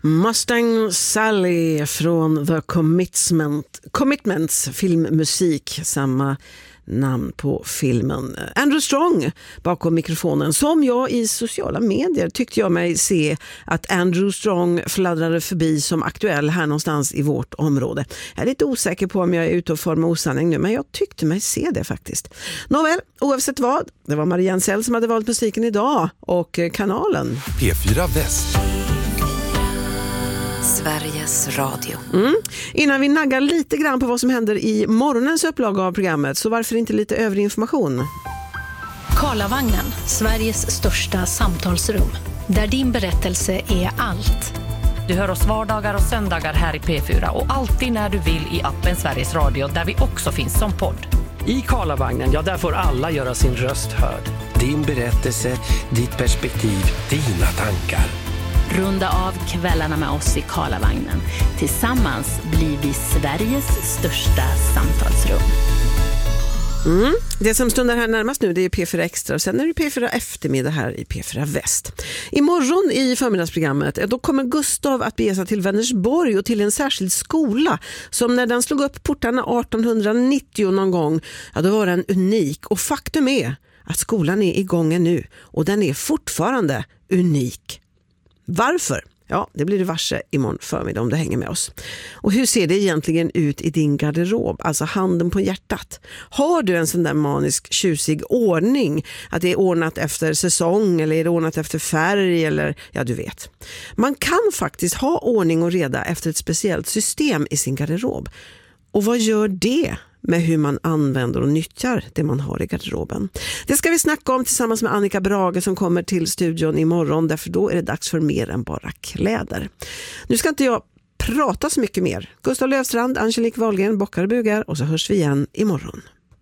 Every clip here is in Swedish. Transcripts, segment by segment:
Mustang Sally från The Commitments filmmusik, samma namn på filmen. Andrew Strong bakom mikrofonen, som jag i sociala medier tyckte jag mig se att Andrew Strong fladdrade förbi som aktuell här någonstans i vårt område. Jag är lite osäker på om jag är ute och formar osanning nu, men jag tyckte mig se det faktiskt. Nåväl, oavsett vad, det var Marie Jensell som hade valt musiken idag och kanalen P4 Väst. Sveriges Radio. Innan vi naggar lite grann på vad som händer i morgonens upplaga av programmet, så varför inte lite övrig information? Karlavagnen, Sveriges största samtalsrum. Där din berättelse är allt. Du hör oss vardagar och söndagar här i P4 och alltid när du vill i appen Sveriges Radio, där vi också finns som podd. I Karlavagnen, ja, där får alla göra sin röst hörd. Din berättelse, ditt perspektiv, dina tankar. Runda av kvällarna med oss i Karlavagnen. Tillsammans blir vi Sveriges största samtalsrum. Det som stundar här närmast nu, det är P4 Extra, och sen är det P4 Eftermiddag här i P4 Väst. Imorgon i förmiddagsprogrammet, då kommer Gustav att bege sig till Vänersborg och till en särskild skola som när den slog upp portarna 1890 någon gång, ja, då var den unik. Och faktum är att skolan är igång nu och den är fortfarande unik. Varför? Ja, det blir det varse imorgon förmiddag om du hänger med oss. Och hur ser det egentligen ut i din garderob? Alltså handen på hjärtat. Har du en sån där manisk, tjusig ordning? Att det är ordnat efter säsong eller är det ordnat efter färg eller ja, du vet. Man kan faktiskt ha ordning och reda efter ett speciellt system i sin garderob. Och vad gör det med hur man använder och nyttjar det man har i garderoben? Det ska vi snacka om tillsammans med Annika Brage som kommer till studion imorgon, därför då är det dags för mer än bara kläder. Nu ska inte jag prata så mycket mer. Gustav Löfstrand, Angelique Wahlgren, bockar och bugar, och så hörs vi igen imorgon.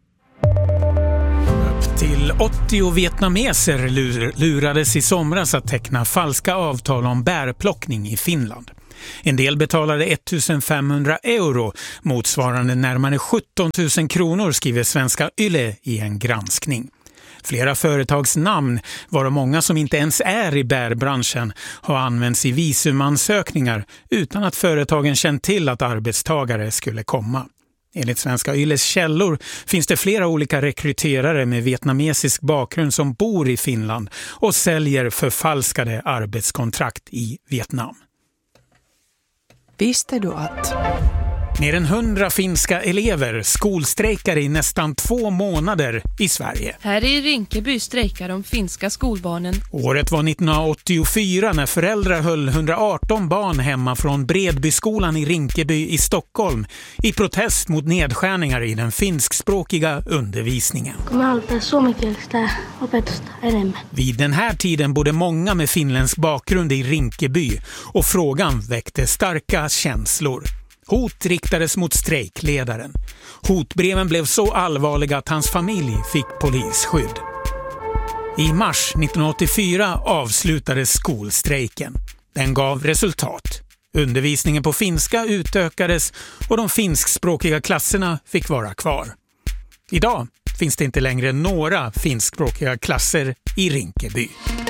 Upp till 80 vietnameser lurades i somras att teckna falska avtal om bärplockning i Finland. En del betalade 1500 euro, motsvarande närmare 17 000 kronor, skriver Svenska Yle i en granskning. Flera företags namn, varav många som inte ens är i bärbranschen, har använts i visumansökningar utan att företagen känt till att arbetstagare skulle komma. Enligt Svenska Yles källor finns det flera olika rekryterare med vietnamesisk bakgrund som bor i Finland och säljer förfalskade arbetskontrakt i Vietnam. Visste du att mer än 100 finska elever skolstrejkar i nästan 2 månader i Sverige? Här i Rinkeby strejkar de finska skolbarnen. Året var 1984 när föräldrar höll 118 barn hemma från Bredbyskolan i Rinkeby i Stockholm i protest mot nedskärningar i den finskspråkiga undervisningen. Vid den här tiden bodde många med finländsk bakgrund i Rinkeby och frågan väckte starka känslor. Hot riktades mot strejkledaren. Hotbreven blev så allvarliga att hans familj fick polisskydd. I mars 1984 avslutades skolstrejken. Den gav resultat. Undervisningen på finska utökades och de finskspråkiga klasserna fick vara kvar. Idag finns det inte längre några finskspråkiga klasser i Rinkeby.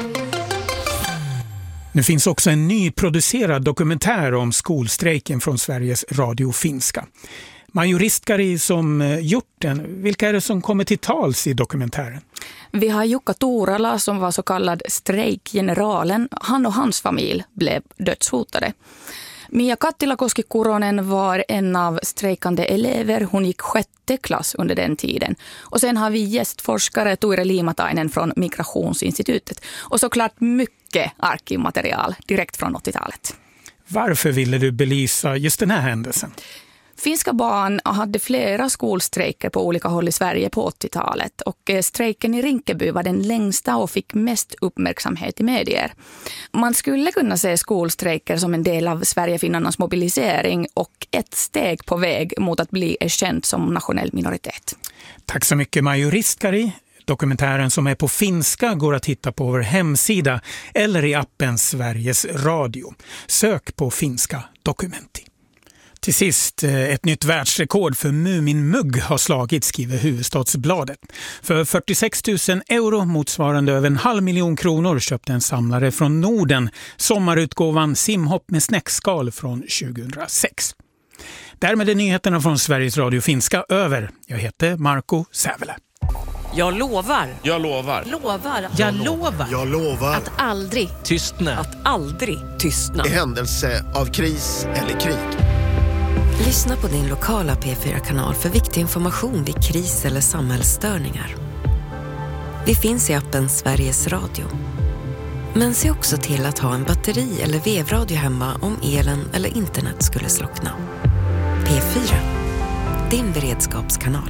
Nu finns också en nyproducerad dokumentär om skolstrejken från Sveriges Radio Finska. Majoristkari som gjort den, vilka är det som kommer till tals i dokumentären? Vi har Jukka Tuurala som var så kallad strejkgeneralen. Han och hans familj blev dödshotade. Mia Kattilakoski-Kuronen var en av strejkande elever. Hon gick 6:e klass under den tiden. Och sen har vi gästforskare Ture Limatainen från Migrationsinstitutet. Och såklart mycket arkivmaterial direkt från 80-talet. Varför ville du belysa just den här händelsen? Finska barn hade flera skolstrejker på olika håll i Sverige på 80-talet och strejken i Rinkeby var den längsta och fick mest uppmärksamhet i medier. Man skulle kunna se skolstrejker som en del av Sverigefinnarnas mobilisering och ett steg på väg mot att bli erkänt som nationell minoritet. Tack så mycket Majoristkari. Dokumentären som är på finska går att hitta på vår hemsida eller i appen Sveriges Radio. Sök på finska dokumenti. Till sist, ett nytt världsrekord för Muminmugg har slagits, skriver Hufvudstadsbladet. För 46 000 euro, motsvarande över 500 000 kronor, köpte en samlare från Norden sommarutgåvan Simhopp med snäckskal från 2006. Därmed är nyheterna från Sveriges Radio Finska över. Jag heter Marco Sävele. Jag lovar. Jag lovar. Lovar. Jag lovar. Jag lovar. Att aldrig tystna. Att aldrig tystna. I händelse av kris eller krig. Lyssna på din lokala P4-kanal för viktig information vid kris eller samhällsstörningar. Vi finns i appen Sveriges Radio. Men se också till att ha en batteri- eller vevradio hemma om elen eller internet skulle slockna. P4. Din beredskapskanal.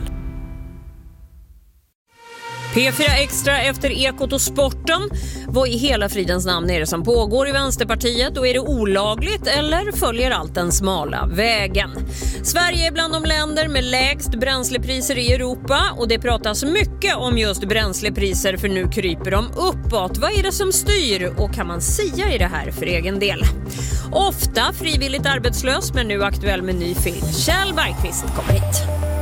P4 Extra efter Ekot och sporten. Vad i hela fridens namn är det som pågår i Vänsterpartiet, och är det olagligt eller följer allt den smala vägen? Sverige är bland de länder med lägst bränslepriser i Europa, och det pratas mycket om just bränslepriser, för nu kryper de uppåt. Vad är det som styr, och kan man sia i det här för egen del? Ofta frivilligt arbetslös, men nu aktuell med ny film. Kjell Bergqvist kommer hit.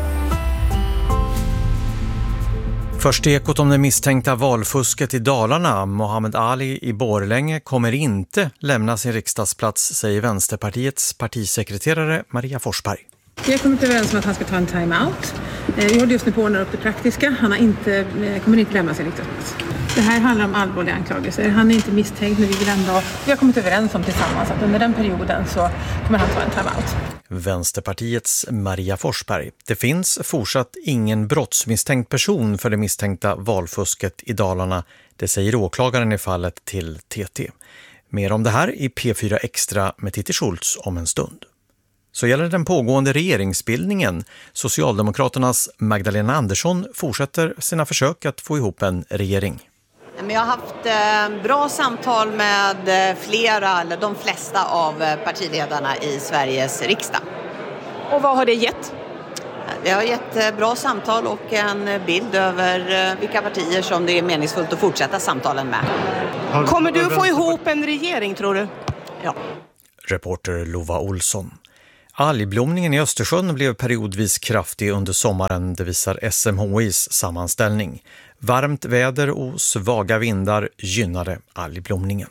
Först Ekot om det misstänkta valfusket i Dalarna. Mohammed Ali i Borlänge kommer inte lämna sin riksdagsplats, säger Vänsterpartiets partisekreterare Maria Forsberg. Vi har kommit överens om att han ska ta en time-out. Vi håller just nu på att ordna upp det praktiska. Han kommer inte lämna sin riksdagsplats. Det här handlar om allvarliga anklagelser. Han är inte misstänkt, men vi har kommit överens om tillsammans att under den perioden så kommer han ta en time-out. Vänsterpartiets Maria Forsberg. Det finns fortsatt ingen brottsmisstänkt person för det misstänkta valfusket i Dalarna. Det säger åklagaren i fallet till TT. Mer om det här i P4 Extra med Titti Schultz om en stund. Så gäller den pågående regeringsbildningen. Socialdemokraternas Magdalena Andersson fortsätter sina försök att få ihop en regering. Jag har haft bra samtal med flera, eller de flesta av partiledarna i Sveriges riksdag. Och vad har det gett? Det har gett bra samtal och en bild över vilka partier som det är meningsfullt att fortsätta samtalen med. Kommer du få ihop en regering, tror du? Ja. Reporter Lova Olsson. Algblomningen i Östersjön blev periodvis kraftig under sommaren, det visar SMHIs sammanställning. Varmt väder och svaga vindar gynnade algblomningen.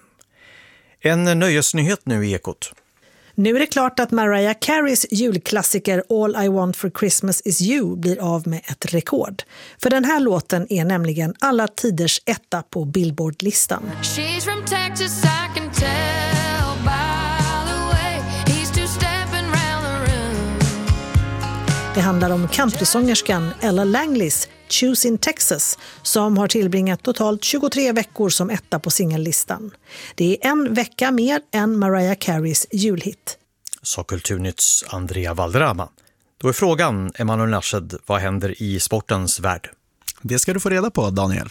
En nöjesnyhet nu i Ekot. Nu är det klart att Mariah Careys julklassiker All I Want for Christmas is You blir av med ett rekord. För den här låten är nämligen alla tiders etta på Billboard-listan. She's from Texas, I can tell by the way he's two-stepping round the room. Det handlar om countrysångerskan Ella Langleys Choose in Texas, som har tillbringat totalt 23 veckor som etta på singellistan. Det är en vecka mer än Mariah Careys julhit. Sa Kulturnytts Andrea Valderrama. Då är frågan, Emanuel Nashed, vad händer i sportens värld? Det ska du få reda på, Daniel.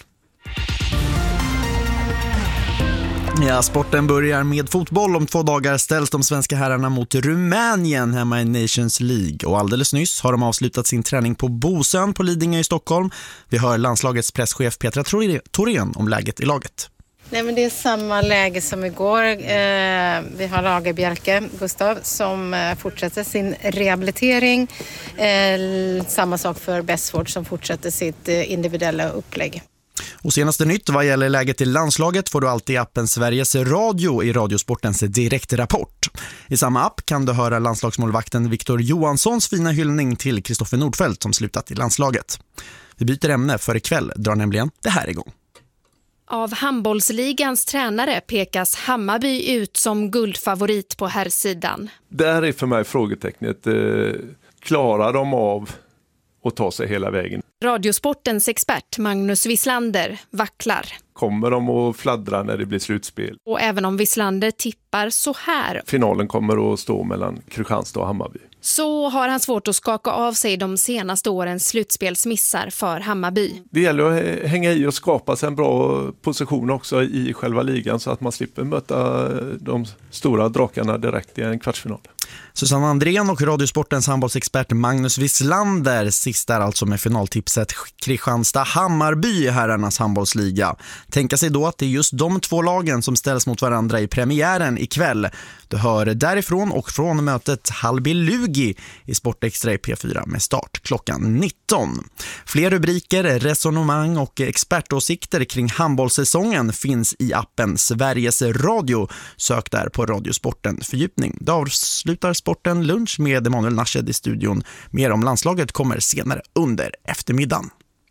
Ja, sporten börjar med fotboll. Om 2 dagar ställs de svenska herrarna mot Rumänien hemma i Nations League. Och alldeles nyss har de avslutat sin träning på Bosön på Lidingö i Stockholm. Vi hör landslagets presschef Petra Thorén om läget i laget. Nej, men det är samma läge som igår. Vi har Lagerbjälke, Gustav, som fortsätter sin rehabilitering. Samma sak för Bessford som fortsätter sitt individuella upplägg. Och senaste nytt vad gäller läget i landslaget får du alltid i appen Sveriges Radio i Radiosportens direktrapport. I samma app kan du höra landslagsmålvakten Victor Johanssons fina hyllning till Kristoffer Nordfeldt som slutat i landslaget. Vi byter ämne, för ikväll drar nämligen det här igång. Av handbollsligans tränare pekas Hammarby ut som guldfavorit på herrsidan. Där är för mig frågetecknet. Klarar de av att ta sig hela vägen? Radiosportens expert Magnus Wislander vacklar. Kommer de att fladdra när det blir slutspel? Och även om Wislander tippar så här. Finalen kommer att stå mellan Kristianstad och Hammarby. Så har han svårt att skaka av sig de senaste årens slutspelsmissar för Hammarby. Det gäller att hänga i och skapa sig en bra position också i själva ligan så att man slipper möta de stora drakarna direkt i en kvartsfinal. Susanne Andrén och Radiosportens handbollsexpert Magnus Wislander sist är alltså med finaltipset Kristianstad-Hammarby i herrarnas handbollsliga. Tänka sig då att det är just de två lagen som ställs mot varandra i premiären ikväll. Du hör därifrån och från mötet Hallby-Lugi i Sportextra i P4 med start klockan 19. Fler rubriker, resonemang och expertåsikter kring handbollssäsongen finns i appen Sveriges Radio. Sök där på Radiosporten fördjupning. Då avslutar Sporten lunch med Emanuel Nashed i studion. Mer om landslaget kommer senare under eftermiddagen.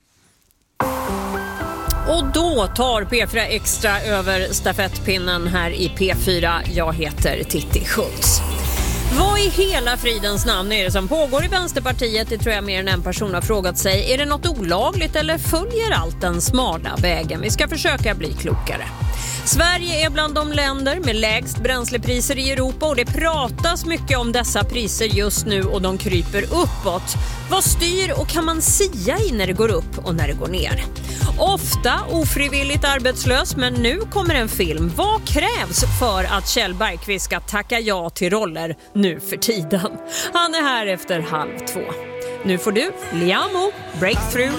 Och då tar P4 Extra över stafettpinnen här i P4. Jag heter Titti Schultz. Vad i hela fridens namn är det som pågår i Vänsterpartiet? Det tror jag mer än en person har frågat sig. Är det något olagligt eller följer allt den smala vägen? Vi ska försöka bli klokare. Sverige är bland de länder med lägst bränslepriser i Europa och det pratas mycket om dessa priser just nu och de kryper uppåt. Vad styr och kan man sia i när det går upp och när det går ner? Ofta ofrivilligt arbetslös, men nu kommer en film. Vad krävs för att Kjell Bergqvist ska tacka ja till roller nu för tiden? Han är här efter 1:30. Nu får du Liamo, Breakthrough